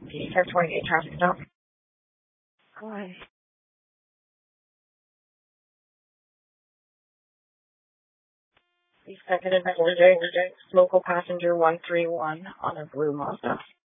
528 traffic stop. Hi. Seconded by Reject, local passenger 131 on a blue Mazda.